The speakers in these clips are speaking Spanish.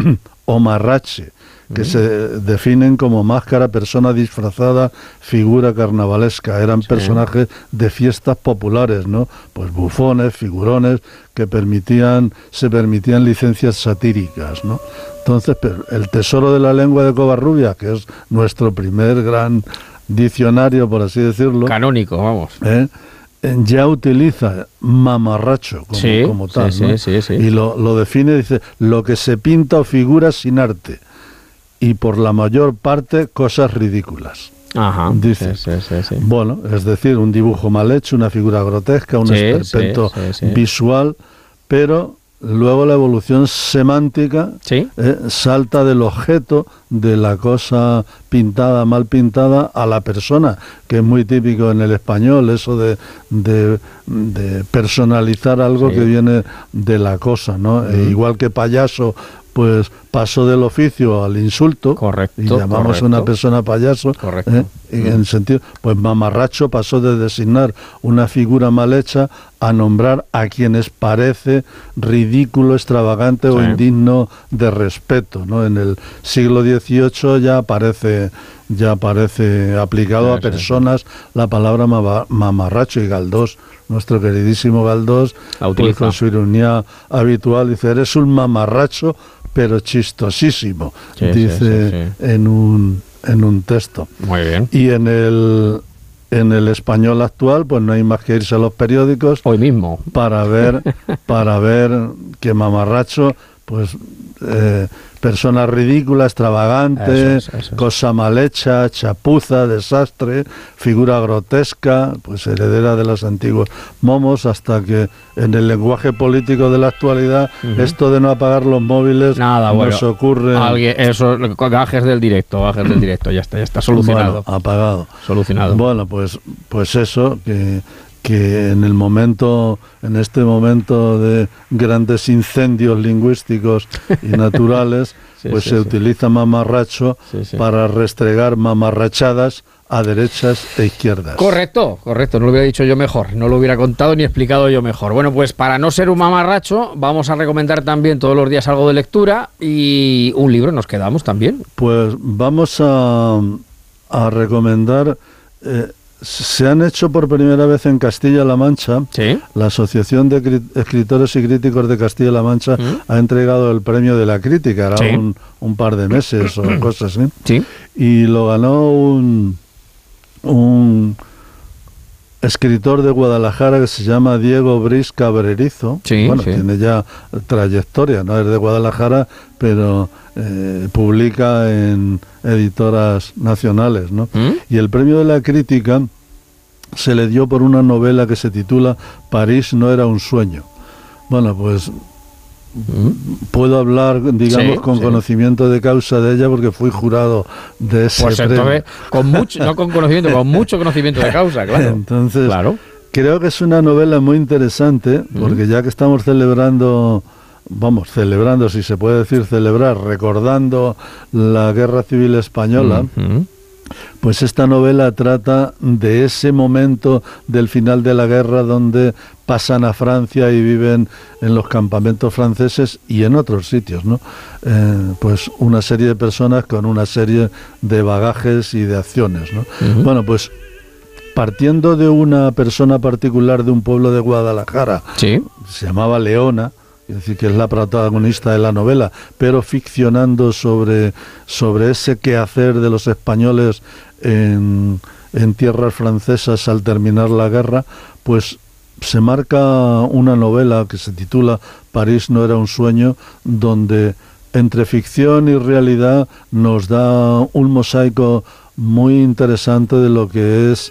o marrache, que se definen como máscara, persona disfrazada, figura carnavalesca. Eran personajes de fiestas populares, ¿no? Pues bufones, figurones, que se permitían licencias satíricas, ¿no? Entonces, el Tesoro de la Lengua de Covarrubias, que es nuestro primer gran diccionario, por así decirlo. Canónico, vamos. Ya utiliza mamarracho como tal, ¿no? Sí. Y lo define, dice, lo que se pinta o figura sin arte, y por la mayor parte cosas ridículas. Ajá, dice. Sí. Bueno, es decir, un dibujo mal hecho, una figura grotesca, un esperpento visual, pero luego la evolución semántica salta del objeto, de la cosa pintada, mal pintada, a la persona, que es muy típico en el español, eso de personalizar algo que viene de la cosa, ¿no? Igual que payaso, pues pasó del oficio al insulto. Correcto. Y llamamos a una persona payaso. Correcto. En sentido, pues mamarracho pasó de designar una figura mal hecha a nombrar a quienes parece ridículo, extravagante o indigno de respeto, ¿no? En el siglo XVIII ya aparece aplicado a personas la palabra mamarracho, y Galdós, nuestro queridísimo Galdós, pues con su ironía habitual, dice, eres un mamarracho pero chistosísimo, dice en un texto. Muy bien. Y en el español actual, pues no hay más que irse a los periódicos hoy mismo para ver que mamarracho, pues persona ridícula, extravagante, cosa mal hecha, chapuza, desastre, figura grotesca, pues heredera de los antiguos momos, hasta que en el lenguaje político de la actualidad esto de no apagar los móviles nos ocurre. Eso, gajes del directo, ya está solucionado. Bueno, apagado. Solucionado. Bueno, pues eso, que en este momento de grandes incendios lingüísticos y naturales, se utiliza mamarracho para restregar mamarrachadas a derechas e izquierdas. Correcto, no lo hubiera dicho yo mejor, no lo hubiera contado ni explicado yo mejor. Bueno, pues para no ser un mamarracho, vamos a recomendar también todos los días algo de lectura, y un libro nos quedamos también. Pues vamos a recomendar... se han hecho por primera vez en Castilla-La Mancha. La Asociación de Escritores y Críticos de Castilla-La Mancha ha entregado el premio de la crítica, hará un par de meses o cosas así. Y lo ganó un escritor de Guadalajara que se llama Diego Briz Cabrerizo. Tiene ya trayectoria, no es de Guadalajara, pero publica en editoras nacionales, ¿no? Y el premio de la crítica se le dio por una novela que se titula París no era un sueño. Bueno, pues puedo hablar, digamos, con conocimiento de causa de ella, porque fui jurado de ese premio. Entonces, no con conocimiento, con mucho conocimiento de causa, claro. Entonces, creo que es una novela muy interesante, porque ya que estamos celebrando, si se puede decir celebrar, recordando la Guerra Civil Española, pues esta novela trata de ese momento del final de la guerra, donde pasan a Francia y viven en los campamentos franceses y en otros sitios, ¿no? Pues una serie de personas con una serie de bagajes y de acciones, ¿no? Bueno, pues partiendo de una persona particular de un pueblo de Guadalajara, se llamaba Leona, es decir, que es la protagonista de la novela, pero ficcionando sobre ese quehacer de los españoles en tierras francesas al terminar la guerra, pues se marca una novela que se titula París no era un sueño, donde entre ficción y realidad nos da un mosaico muy interesante de lo que es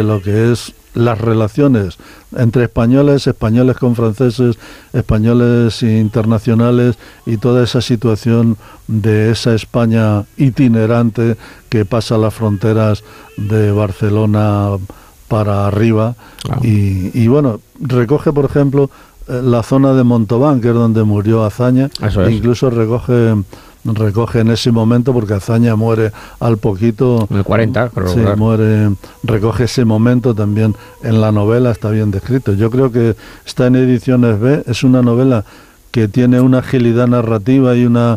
las relaciones entre españoles con franceses, españoles internacionales, y toda esa situación de esa España itinerante que pasa las fronteras de Barcelona para arriba. Y bueno, recoge, por ejemplo, la zona de Montauban, que es donde murió Azaña. Incluso recoge en ese momento, porque Azaña muere al poquito, en el 40, creo. Sí, recoge ese momento también en la novela, está bien descrito. Yo creo que está en Ediciones B, es una novela que tiene una agilidad narrativa y una